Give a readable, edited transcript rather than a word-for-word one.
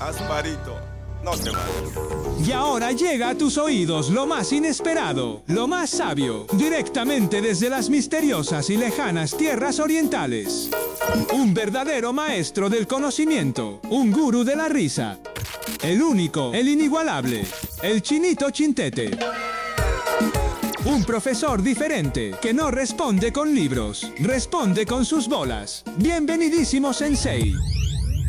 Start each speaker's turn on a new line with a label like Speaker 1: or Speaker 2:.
Speaker 1: Gasparito, no te vayas.
Speaker 2: Y ahora llega a tus oídos lo más inesperado, lo más sabio, directamente desde las misteriosas y lejanas tierras orientales. Un verdadero maestro del conocimiento, un gurú de la risa. El único, el inigualable, el Chinito Chintete. Un profesor diferente, que no responde con libros, responde con sus bolas. Bienvenidísimo, Sensei.